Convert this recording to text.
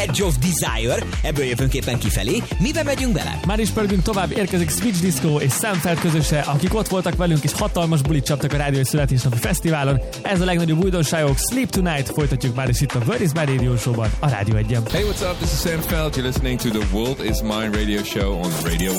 Edge of Desire, ebből jövünk éppen kifelé. Miben megyünk bele? Már is pörgünk tovább, érkezik Switch Disco és Sam Feld közöse, akik ott voltak velünk és hatalmas bulit csaptak a rádiói születésnapi fesztiválon. Ez a legnagyobb újdonságok, Sleep Tonight, folytatjuk már is itt a Where is My Radio Show-ban, a Rádió 1-en. Hey, what's up? This is Sam Feld. You're listening to the World is My Radio Show on Radio 1.